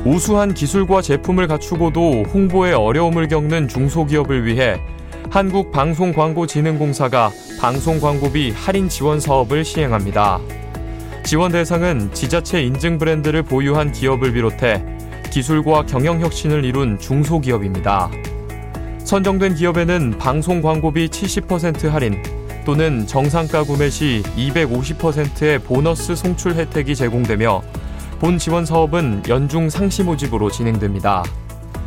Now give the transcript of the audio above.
우수한 기술과 제품을 갖추고도 홍보에 어려움을 겪는 중소기업을 위해 한국방송광고진흥공사가 방송광고비 할인 지원 사업을 시행합니다. 지원 대상은 지자체 인증 브랜드를 보유한 기업을 비롯해 기술과 경영 혁신을 이룬 중소기업입니다. 선정된 기업에는 방송광고비 70% 할인 또는 정상가 구매 시 250%의 보너스 송출 혜택이 제공되며 본 지원 사업은 연중 상시 모집으로 진행됩니다.